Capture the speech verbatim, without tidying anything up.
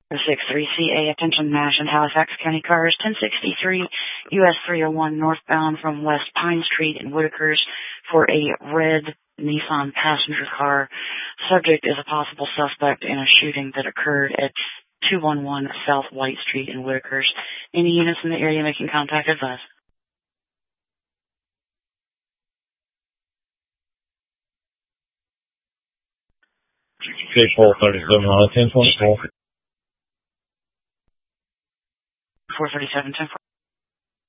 six three C A, attention Nash and Halifax County cars, ten sixty-three U S three oh one northbound from West Pine Street in Whitakers for a red Nissan passenger car. Subject is a possible suspect in a shooting that occurred at two one one South White Street in Whitakers. Any units in the area making contact, advise. four thirty-seven on ten twenty-four. four thirty-seven, ten